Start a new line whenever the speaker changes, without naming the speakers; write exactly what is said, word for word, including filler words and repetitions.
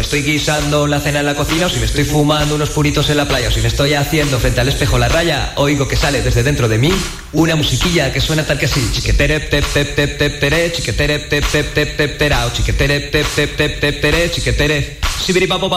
estoy guisando la cena en la cocina, o si me estoy fumando unos puritos en la playa, o si me estoy haciendo frente al espejo la raya, oigo que sale desde dentro de mí una musiquilla que suena tal que así. Chiquetere, tep, tep, tep, tep, tere, chiquetere, tep, tep, tep, tep, terao, chiquetere, tep, tep, tep, tep, tere, chiquetere, sibiripapopa.